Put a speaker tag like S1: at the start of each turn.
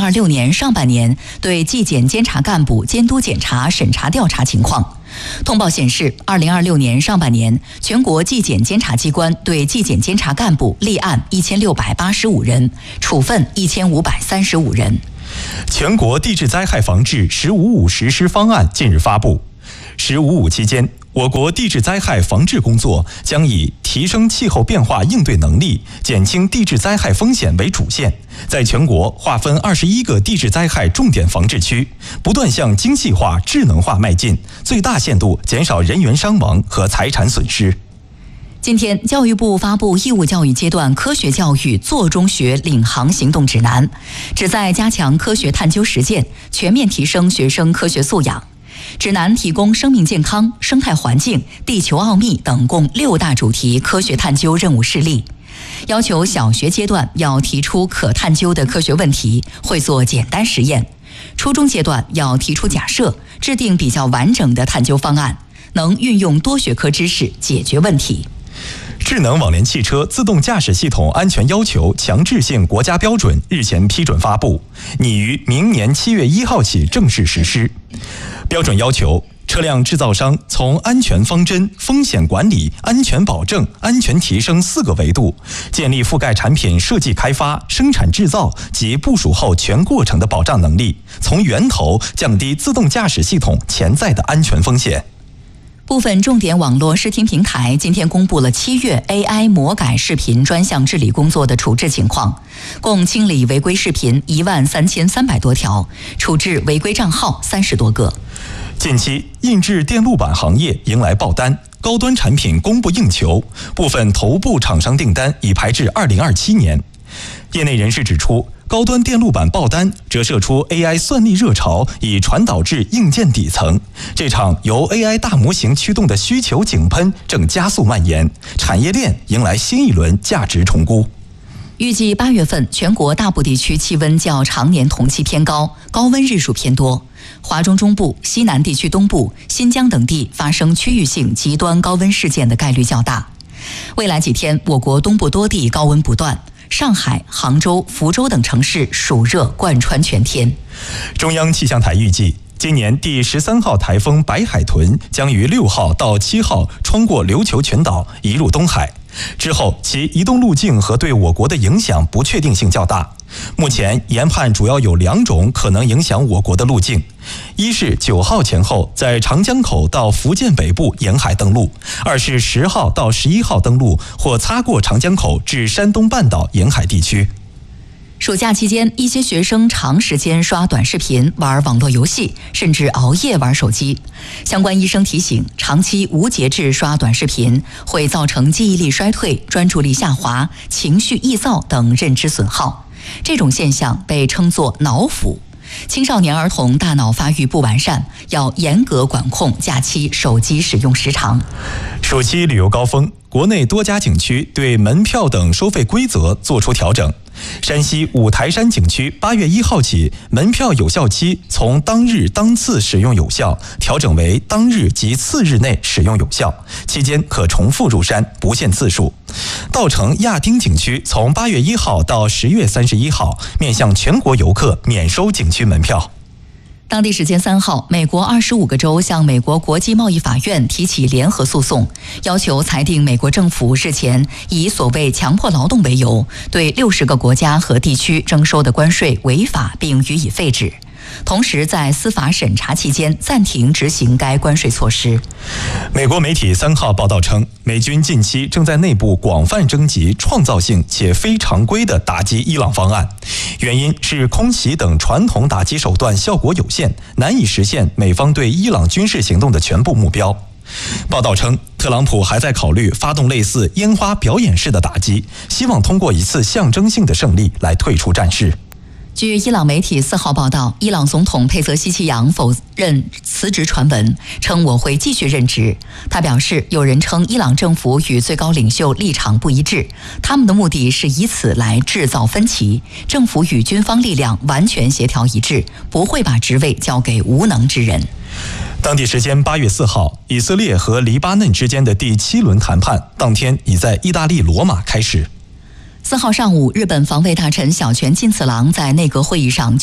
S1: 2026年上半年对纪检监察干部监督检查审查调查情况。通报显示，2026年上半年，全国纪检监察机关对纪检监察干部立案1685人，处分1535人。
S2: 全国地质灾害防治“十五五”实施方案近日发布。“十五五”期间，我国地质灾害防治工作将以提升气候变化应对能力、减轻地质灾害风险为主线，在全国划分21个地质灾害重点防治区，不断向精细化、智能化迈进，最大限度减少人员伤亡和财产损失。
S1: 今天，教育部发布义务教育阶段科学教育做中学领航行动指南，旨在加强科学探究实践，全面提升学生科学素养。指南提供生命健康、生态环境、地球奥秘等共6大主题科学探究任务示例，要求小学阶段要提出可探究的科学问题，会做简单实验；初中阶段要提出假设，制定比较完整的探究方案，能运用多学科知识解决问题。
S2: 智能网联汽车自动驾驶系统安全要求强制性国家标准日前批准发布，拟于明年7月1号起正式实施。标准要求车辆制造商从安全方针、风险管理、安全保证、安全提升4个维度，建立覆盖产品设计开发、生产制造及部署后全过程的保障能力，从源头降低自动驾驶系统潜在的安全风险。
S1: 部分重点网络视听平台今天公布了7月 AI 魔改视频专项治理工作的处置情况，共清理违规视频13300多条，处置违规账号30多个。
S2: 近期，印制电路板行业迎来爆单，高端产品供不应求，部分头部厂商订单已排至2027年。业内人士指出，高端电路板爆单折射出 AI 算力热潮已传导至硬件底层，这场由 AI 大模型驱动的需求井喷正加速蔓延，产业链迎来新一轮价值重估。
S1: 预计8月份全国大部地区气温较常年同期偏高，高温日数偏多。华中中部、西南地区东部、新疆等地发生区域性极端高温事件的概率较大。未来几天，我国东部多地高温不断，上海、杭州、福州等城市暑热贯穿全天。
S2: 中央气象台预计，今年第13号台风白海豚将于6号到7号穿过琉球群岛移入东海，之后其移动路径和对我国的影响不确定性较大。目前研判主要有2种可能影响我国的路径，一是9号前后在长江口到福建北部沿海登陆，二是10号到11号登陆或擦过长江口至山东半岛沿海地区。
S1: 暑假期间，一些学生长时间刷短视频、玩网络游戏，甚至熬夜玩手机。相关医生提醒，长期无节制刷短视频会造成记忆力衰退、专注力下滑、情绪易躁等认知损耗。这种现象被称作脑腐。青少年儿童大脑发育不完善，要严格管控假期手机使用时长。
S2: 暑期旅游高峰，国内多家景区对门票等收费规则作出调整。山西五台山景区8月1号起，门票有效期从当日当次使用有效调整为当日及次日内使用有效，期间可重复入山，不限次数。稻城亚丁景区从8月1号到10月31号，面向全国游客免收景区门票。
S1: 当地时间3号，美国25个州向美国国际贸易法院提起联合诉讼，要求裁定美国政府日前以所谓强迫劳动为由，对60个国家和地区征收的关税违法并予以废止。同时在司法审查期间暂停执行该关税措施。
S2: 美国媒体3号报道称，美军近期正在内部广泛征集创造性且非常规的打击伊朗方案，原因是空袭等传统打击手段效果有限，难以实现美方对伊朗军事行动的全部目标。报道称，特朗普还在考虑发动类似烟花表演式的打击，希望通过一次象征性的胜利来退出战事。
S1: 据伊朗媒体4号报道，伊朗总统佩泽西奇扬否认辞职传闻，称我会继续任职。他表示，有人称伊朗政府与最高领袖立场不一致，他们的目的是以此来制造分歧。政府与军方力量完全协调一致，不会把职位交给无能之人。
S2: 当地时间8月4号，以色列和黎巴嫩之间的第7轮谈判当天已在意大利罗马开始。
S1: 4号上午，日本防卫大臣小泉进次郎在内阁会议上